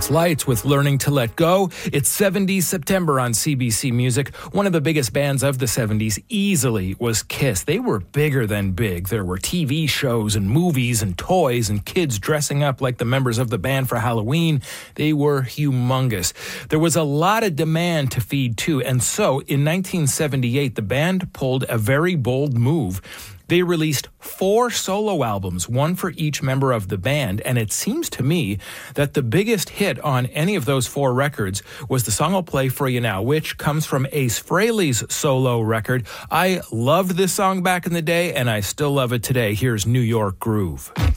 Florence Lights with Learning to Let Go. It's 70s September on CBC Music. One of the biggest bands of the 70s easily was Kiss. They were bigger than big. There were TV shows and movies and toys and kids dressing up like the members of the band for Halloween. They were humongous. There was a lot of demand to feed too, and so in 1978, the band pulled a very bold move. They released 4 solo albums, one for each member of the band, and it seems to me that the biggest hit on any of those 4 records was the song I'll play for you now, which comes from Ace Frehley's solo record. I loved this song back in the day, and I still love it today. Here's New York Groove.